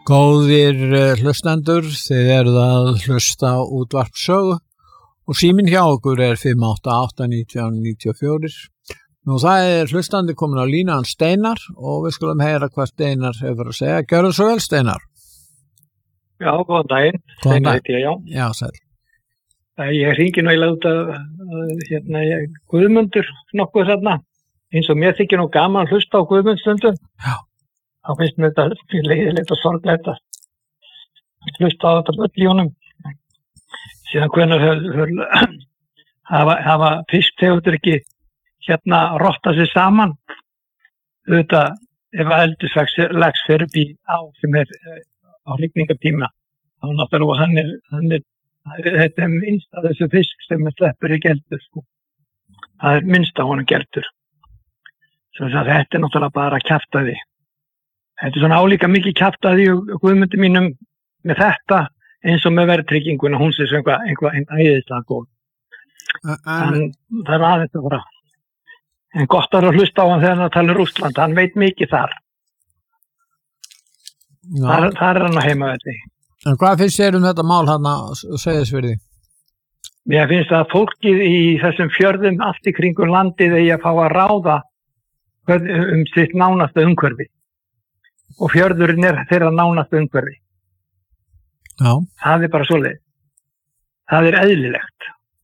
Góðir hlustendur, þið eruð að hlusta á útvarp Sögu og síminn hjá okkur 588-1994. Nú það hlustandi komin á línan Steinar og við skulum heyra hvað Steinar hefur að segja. Gjörðu svo vel, Steinar. Já, góðan daginn. Steinar heiti ég, já. Já, sæll. Ég hringi náttúrulega út af Guðmundur nokkuð þarna. Eins og mér þykir nú gaman að hlusta á Guðmundstundu. Já. Þá finnst mér þetta leiðilegt og sorglegt að hlusta á þetta öll í honum. Síðan hvenær hafa fisktegundir ekki rotta sig saman. Auðvitað ef eldislax fer upp í á sem á hrygningatíma. Þá náttúrulega þetta minnst af þessu fisk sem sleppur í geldur. Sko. Það minnst af honum geldur. Svo þetta náttúrulega bara kjaftaði. Þetta svona álíka mikið kjaftaði Guðmundi mínum með þetta eins og með verðtrygginguna, hún sé einhvað æðislega góð. Það aðeins að fara. En gott að hlusta á hann þegar hann tala Rússland, hann veit mikið þar. Þar hann á heimavelli. En hvað finnst þér þetta mál hann að Seyðisfirði? Mér finnst að fólkið í þessum fjörðum allt í kringum landið eigi að fá að ráða sitt nánasta umhverfi. Og fjörðurinn þeirra nánasta umhverfi. Já. Það bara svoleið. Það eðlilegt.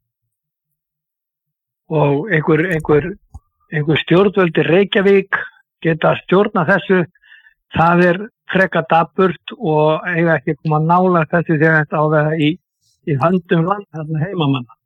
Og einhver stjórnvöld í Reykjavík geta stjórna þessu, það frekar dapurt og eiga ekki koma nálægt þessu þegar þetta á að vera í höndum land, þarna heimamanna.